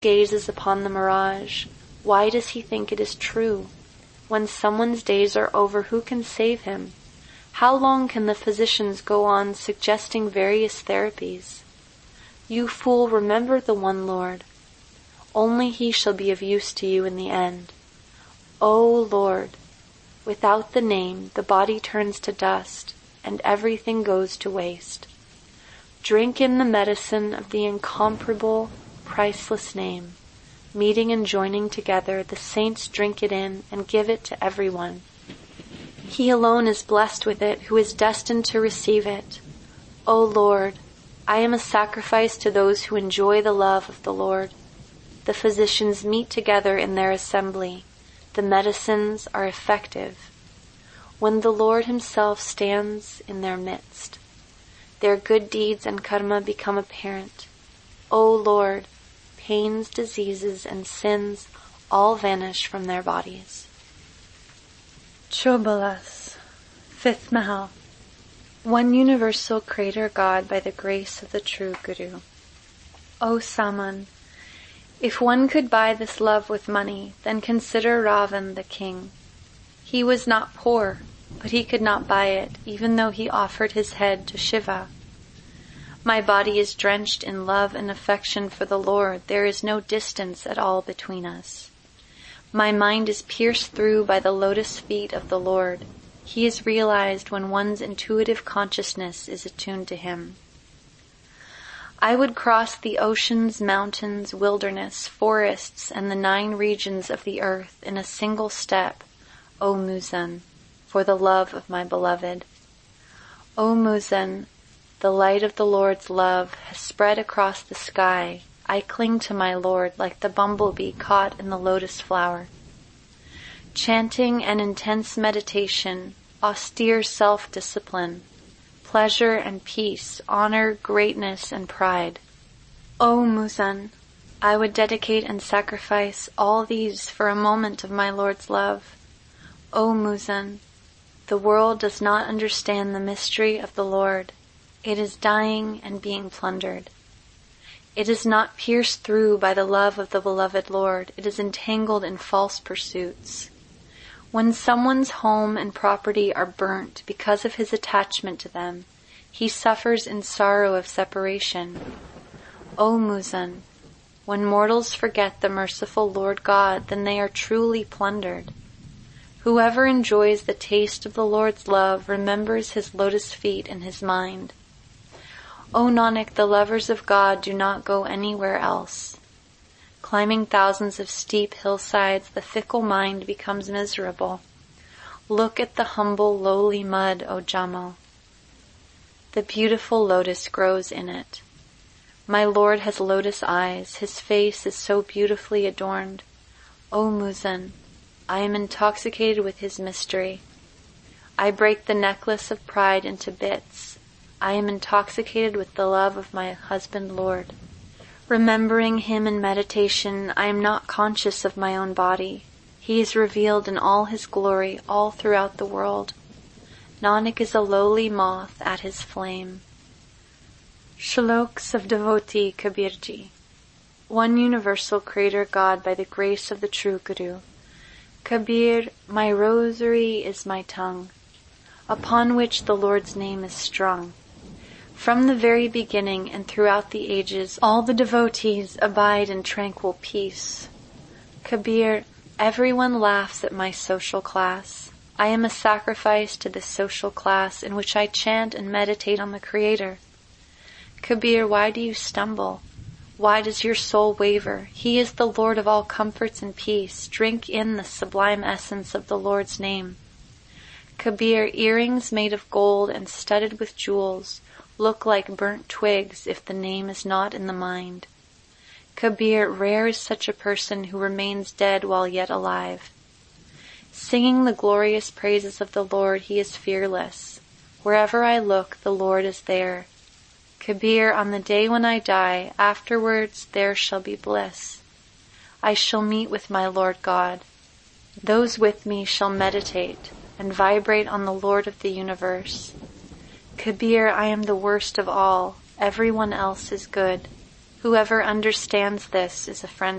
gazes upon the mirage, why does he think it is true? When someone's days are over, who can save him? How long can the physicians go on suggesting various therapies? You fool, remember the one Lord. Only he shall be of use to you in the end. O Lord, without the name, the body turns to dust, and everything goes to waste. Drink in the medicine of the incomparable, priceless name. Meeting and joining together, the saints drink it in and give it to everyone. He alone is blessed with it who is destined to receive it. O Lord, I am a sacrifice to those who enjoy the love of the Lord. The physicians meet together in their assembly. The medicines are effective. When the Lord himself stands in their midst, their good deeds and karma become apparent. O Lord, pains, diseases, and sins all vanish from their bodies. Chobalas, fifth Mahal. One universal Creator God by the grace of the true Guru. O Saman, if one could buy this love with money, then consider Ravan the king. He was not poor, but he could not buy it, even though he offered his head to Shiva. My body is drenched in love and affection for the Lord. There is no distance at all between us. My mind is pierced through by the lotus feet of the Lord. He is realized when one's intuitive consciousness is attuned to him. I would cross the oceans, mountains, wilderness, forests, and the 9 regions of the earth in a single step, O Muzan, for the love of my beloved. O Muzan, the light of the Lord's love has spread across the sky. I cling to my Lord like the bumblebee caught in the lotus flower. Chanting and intense meditation, austere self-discipline, pleasure and peace, honor, greatness, and pride. O Muzan, I would dedicate and sacrifice all these for a moment of my Lord's love. O Muzan, the world does not understand the mystery of the Lord. It is dying and being plundered. It is not pierced through by the love of the beloved Lord. It is entangled in false pursuits. When someone's home and property are burnt because of his attachment to them, he suffers in sorrow of separation. O Muzan, when mortals forget the merciful Lord God, then they are truly plundered. Whoever enjoys the taste of the Lord's love remembers his lotus feet in his mind. O Nanak, the lovers of God do not go anywhere else. Climbing thousands of steep hillsides, the fickle mind becomes miserable. Look at the humble, lowly mud, O Jamal. The beautiful lotus grows in it. My Lord has lotus eyes. His face is so beautifully adorned. O Muzan, I am intoxicated with his mystery. I break the necklace of pride into bits. I am intoxicated with the love of my husband Lord. Remembering him in meditation, I am not conscious of my own body. He is revealed in all his glory all throughout the world. Nanak is a lowly moth at his flame. Shloks of Devotee Kabirji. One universal Creator God by the grace of the true Guru. Kabir, my rosary is my tongue, upon which the Lord's name is strung. From the very beginning and throughout the ages, all the devotees abide in tranquil peace. Kabir, everyone laughs at my social class. I am a sacrifice to this social class in which I chant and meditate on the Creator. Kabir, why do you stumble? Why does your soul waver? He is the Lord of all comforts and peace. Drink in the sublime essence of the Lord's name. Kabir, earrings made of gold and studded with jewels look like burnt twigs if the name is not in the mind. Kabir, rare is such a person who remains dead while yet alive. Singing the glorious praises of the Lord, he is fearless. Wherever I look, the Lord is there. Kabir, on the day when I die, afterwards there shall be bliss. I shall meet with my Lord God. Those with me shall meditate and vibrate on the Lord of the universe. Kabir, I am the worst of all. Everyone else is good. Whoever understands this is a friend